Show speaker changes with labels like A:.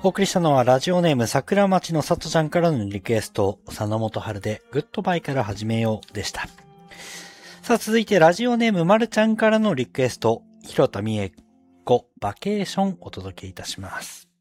A: お送りしたのはラジオネーム桜町のさとちゃんからのリクエスト、佐野元春でグッドバイから始めようでした。さあ続いてラジオネームまるちゃんからのリクエスト、広田美恵子バケーションお届けいたします。